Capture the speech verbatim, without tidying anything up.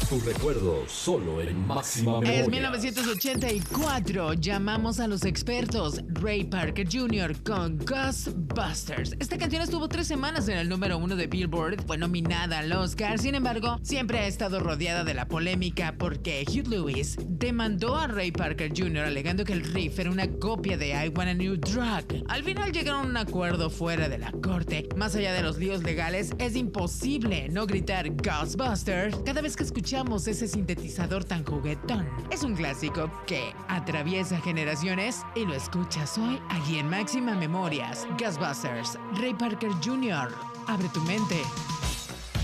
Tu recuerdo solo en Máxima Memoria. Es mil novecientos ochenta y cuatro. Llamamos a los expertos. Ray Parker junior con Ghostbusters. Esta canción estuvo tres semanas en el número uno de Billboard. Fue nominada al Oscar. Sin embargo, siempre ha estado rodeada de la polémica porque Hugh Lewis demandó a Ray Parker junior alegando que el riff era una copia de I Want a New Drug. Al final llegaron a un acuerdo fuera de la corte. Más allá de los líos legales, es imposible no gritar Ghostbusters cada vez que escuchamos ese sintetizador tan juguetón. Es un clásico que atraviesa generaciones y lo escuchas hoy aquí en Máxima Memorias. Ghostbusters, Ray Parker junior Abre tu mente.